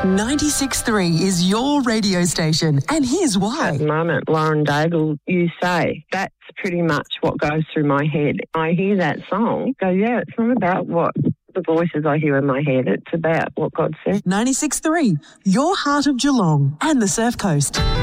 96.3 is your radio station, and here's why. At the moment, Lauren Daigle, You Say, that's pretty much what goes through my head. I hear that song, go, yeah, it's not about what the voices I hear in my head, it's about what God says. 96.3, your heart of Geelong and the Surf Coast.